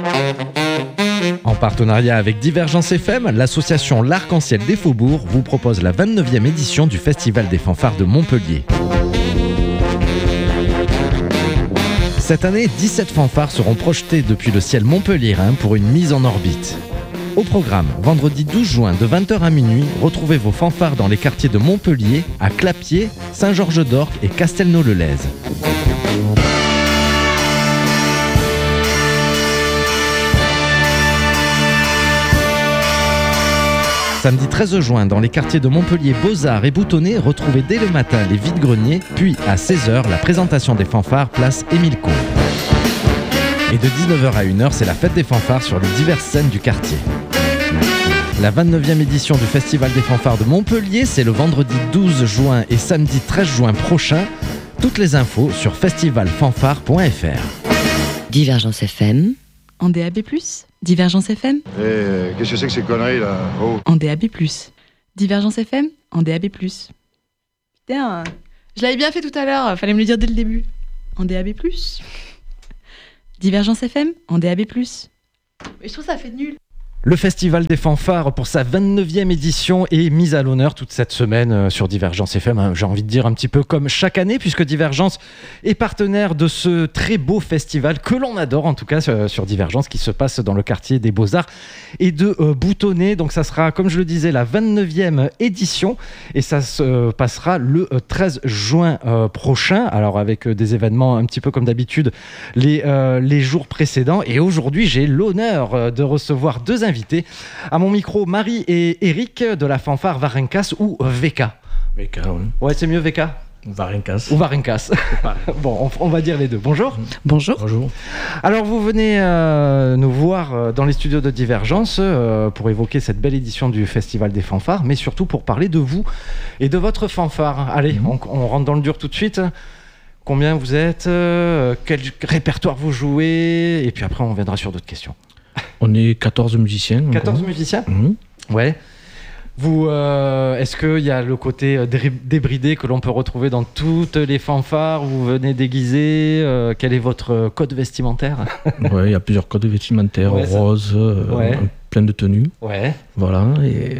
En partenariat avec Divergence FM, l'association L'Arc-en-Ciel des Faubourgs vous propose la 29e édition du Festival des fanfares de Montpellier. Cette année, 17 fanfares seront projetées depuis le ciel montpelliérain pour une mise en orbite. Au programme, vendredi 12 juin de 20h à minuit, retrouvez vos fanfares dans les quartiers de Montpellier, à Clapier, Saint-Georges-d'Orc et Castelnau-le-Lez. Samedi 13 juin, dans les quartiers de Montpellier, Beaux-Arts et Boutonnet, retrouvez dès le matin les vides-greniers, puis à 16h, la présentation des fanfares, place Émile Combes. Et de 19h à 1h, c'est la fête des fanfares sur les diverses scènes du quartier. La 29e édition du Festival des fanfares de Montpellier, c'est le vendredi 12 juin et samedi 13 juin prochain. Toutes les infos sur festivalfanfare.fr. Divergence FM. En DAB+, Divergence FM. Qu'est-ce que c'est que ces conneries là? Oh. En DAB+, Divergence FM, en DAB+. Putain, je l'avais bien fait tout à l'heure, fallait me le dire dès le début. En DAB+. Divergence FM, en DAB+. Mais je trouve ça fait nul. Le Festival des fanfares pour sa 29e édition est mis à l'honneur toute cette semaine sur Divergence FM. J'ai envie de dire un petit peu comme chaque année, puisque Divergence est partenaire de ce très beau festival que l'on adore, en tout cas sur Divergence, qui se passe dans le quartier des Beaux-Arts et de Boutonnet. Donc ça sera, comme je le disais, la 29e édition et ça se passera le 13 juin prochain. Alors avec des événements un petit peu comme d'habitude les jours précédents. Et aujourd'hui, j'ai l'honneur de recevoir deux invités. À mon micro, Marie et Eric de la fanfare Varincas ou VK. VK, oui. Ouais, c'est mieux VK Varincas. ou Varincas. Bon, on va dire les deux. Bonjour. Bonjour. Bonjour. Alors, vous venez nous voir dans les studios de Divergence pour évoquer cette belle édition du Festival des fanfares, mais surtout pour parler de vous et de votre fanfare. Allez, on rentre dans le dur tout de suite. Combien vous êtes, quel répertoire vous jouez, et puis après on viendra sur d'autres questions. On est 14 musiciens. 14 musiciens ? Ouais. Vous, est-ce qu'il y a le côté débridé que l'on peut retrouver dans toutes les fanfares ? Vous venez déguisé ? Quel est votre code vestimentaire ? Ouais, il y a plusieurs codes vestimentaires, ouais, roses, plein de tenues. Ouais. Voilà, et...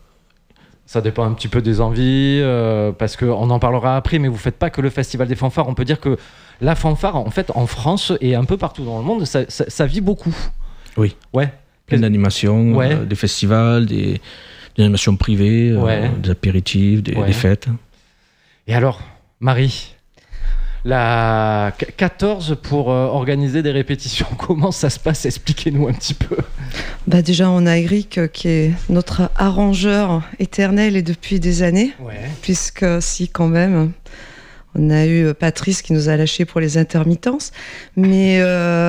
Ça dépend un petit peu des envies, parce qu'on en parlera après, mais vous ne faites pas que le Festival des fanfares. On peut dire que la fanfare, en fait, en France et un peu partout dans le monde, ça vit beaucoup. Oui. Ouais. Plein d'animations, ouais. Des festivals, des animations privées, des apéritifs, des fêtes. Et alors, Marie, la 14 pour organiser des répétitions, comment ça se passe ? Expliquez-nous un petit peu. Bah déjà, on a Eric qui est notre arrangeur éternel et depuis des années, puisque si quand même, on a eu Patrice qui nous a lâchés pour les intermittences, mais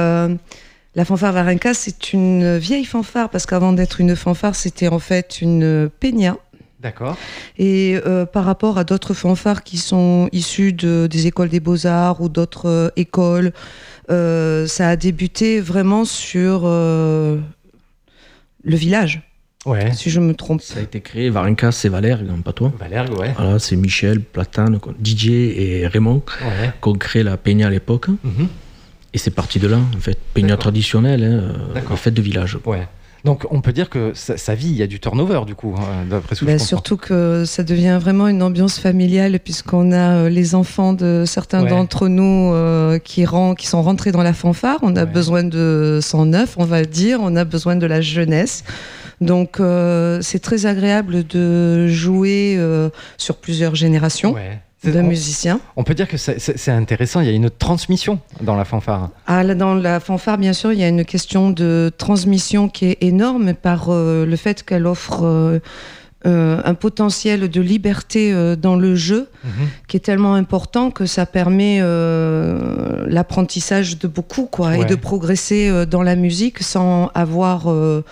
la fanfare Varincas, c'est une vieille fanfare, parce qu'avant d'être une fanfare, c'était en fait une peña. D'accord. Et par rapport à d'autres fanfares qui sont issues des écoles des beaux-arts ou d'autres écoles, ça a débuté vraiment sur le village. Ouais. Si je me trompe. Ça a été créé, Varincas, c'est Valergue, pas toi. Valergue, ouais. Voilà, c'est Michel, Platane, DJ et Raymond qui ont créé la peña à l'époque. Et c'est parti de là, en fait. Peña traditionnelle, la fête de village. Ouais. Donc on peut dire que sa vie, il y a du turnover du coup, d'après ce que je comprends. Surtout que ça devient vraiment une ambiance familiale, puisqu'on a les enfants de certains d'entre nous qui sont rentrés dans la fanfare. On a besoin de 109, on va dire. On a besoin de la jeunesse. Donc c'est très agréable de jouer sur plusieurs générations. De musiciens. On peut dire que c'est intéressant, il y a une transmission dans la fanfare. Dans la fanfare, bien sûr, il y a une question de transmission qui est énorme par le fait qu'elle offre un potentiel de liberté dans le jeu qui est tellement important que ça permet l'apprentissage de beaucoup, et de progresser dans la musique sans avoir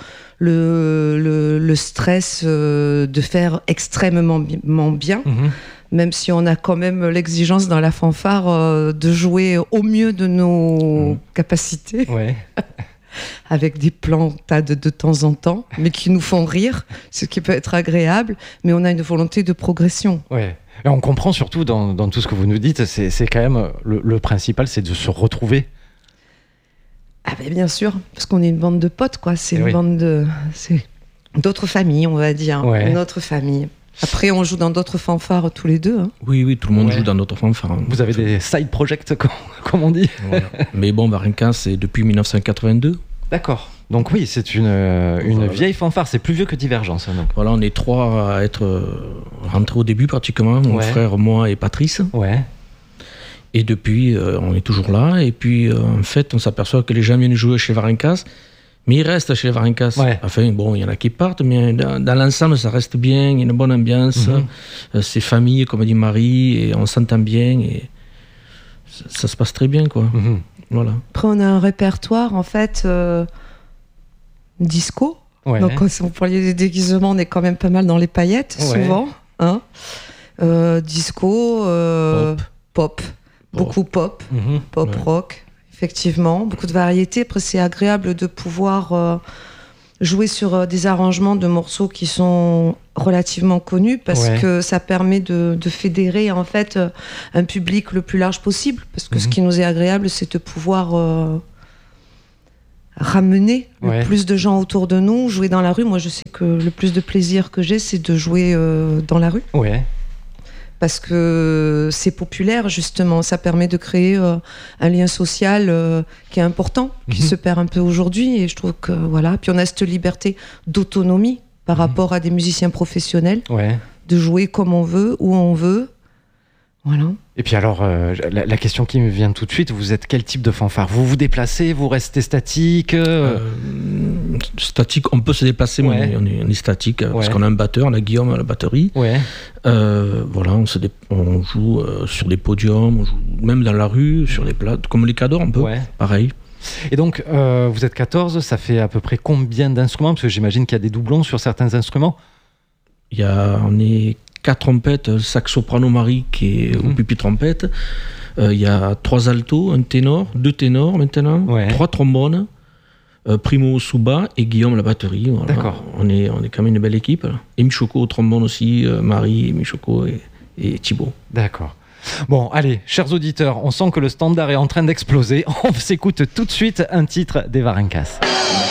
le stress de faire extrêmement bien. Même si on a quand même l'exigence dans la fanfare de jouer au mieux de nos capacités, avec des plantades de temps en temps, mais qui nous font rire, ce qui peut être agréable, mais on a une volonté de progression. Et on comprend surtout dans tout ce que vous nous dites, c'est quand même le principal, c'est de se retrouver. Ah ben bien sûr, parce qu'on est une bande de potes, quoi. C'est Eh une oui. bande d'autres familles, on va dire. Ouais. Une autre famille. Après, on joue dans d'autres fanfares tous les deux. Hein. Oui, tout le monde Ouais. joue dans notre fanfare. Hein. Vous avez des side projects, comme on dit. Voilà. Mais bon, Varenka, c'est depuis 1982. D'accord. Donc oui, c'est une vieille fanfare. C'est plus vieux que Divergence. Donc. Voilà, on est 3 à être rentrés au début pratiquement, mon Ouais. frère, moi et Patrice. Ouais. Et depuis, on est toujours là. Et puis, en fait, on s'aperçoit que les gens viennent jouer chez Varenkas, mais ils restent chez les Varenkas. Ouais. Enfin, bon, il y en a qui partent, mais dans l'ensemble, ça reste bien. Il y a une bonne ambiance. C'est famille, comme dit Marie, et on s'entend bien. Et ça se passe très bien, quoi. Mhm. Voilà. Après, on a un répertoire, en fait, disco. Ouais. Donc, si on parlait des déguisements, on est quand même pas mal dans les paillettes, Ouais. souvent. Hein. Disco, pop. Beaucoup pop, Mhm. pop Ouais. rock, effectivement. Beaucoup de variétés. Après, c'est agréable de pouvoir jouer sur des arrangements de morceaux qui sont relativement connus parce Ouais. que ça permet de fédérer en fait un public le plus large possible. Parce que ce qui nous est agréable, c'est de pouvoir ramener Ouais. le plus de gens autour de nous, jouer dans la rue. Moi, je sais que le plus de plaisir que j'ai, c'est de jouer dans la rue. Ouais. Parce que c'est populaire, justement. Ça permet de créer un lien social qui est important, qui se perd un peu aujourd'hui. Et je trouve que, voilà. Puis on a cette liberté d'autonomie par rapport à des musiciens professionnels, Ouais. de jouer comme on veut, où on veut. Voilà. Et puis alors, la question qui me vient tout de suite, vous êtes quel type de fanfare? Vous vous déplacez, vous restez statique Statique, on peut se déplacer, mais Ouais. on est statique, parce Ouais. qu'on a un batteur, on a Guillaume à la batterie. Ouais. Voilà, on joue sur des podiums, on joue même dans la rue, sur les plats, comme les cadors un peu, Ouais. pareil. Et donc, vous êtes 14, ça fait à peu près combien d'instruments? Parce que j'imagine qu'il y a des doublons sur certains instruments. On est 4 trompettes, sax-soprano Marie qui est au pupitre trompette. Il y a 3 altos, un ténor, 2 ténors maintenant, Ouais. 3 trombones, Primo au sous-bas et Guillaume à la batterie. Voilà. D'accord. On est quand même une belle équipe. Là. Et Michoko au trombone aussi, Marie, Michoko et Thibaut. D'accord. Bon, allez, chers auditeurs, on sent que le standard est en train d'exploser. On s'écoute tout de suite un titre des Varenkas.